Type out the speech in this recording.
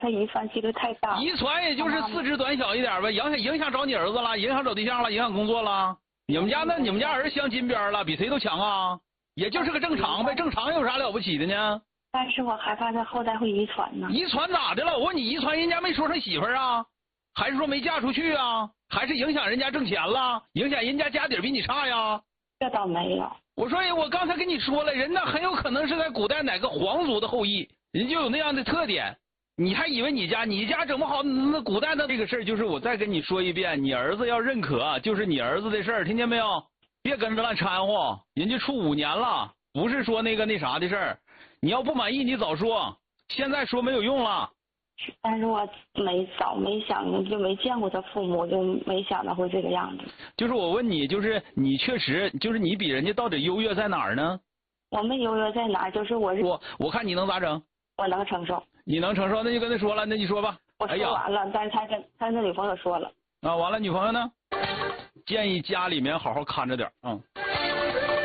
他遗传几率太大。 遗传也就是四肢短小一点呗，影响找你儿子了，影响找对象了，影响工作了。你们家儿子镶金边了，比谁都强啊，也就是个正常呗，正常有啥了不起的呢？ 但是我害怕他后代会遗传呢。 遗传咋的了？我问你，遗传人家没说上媳妇儿啊，还是说没嫁出去啊？还是影响人家挣钱了？影响人家家底比你差呀？ 这倒没有。 我说我刚才跟你说了，人那很有可能是在古代哪个皇族的后裔，人就有那样的特点。你还以为你家整不好？那古代的这个事儿，就是我再跟你说一遍，你儿子要认可，就是你儿子的事儿，听见没有？别跟着乱掺和，人家处5年了，不是说那啥的事儿。你要不满意，你早说，现在说没有用了。 但是我没想，就没见过他父母，就没想到会这个样子。 就是我问你，就是你确实，就是你比人家到底优越在哪儿呢？ 我们优越在哪儿？就是我看你能咋整？ 我能承受。 你能承受，那就跟他说了，那你说吧。 我说完了，但是他跟他女朋友说了。 啊，完了，女朋友呢？建议家里面好好看着点，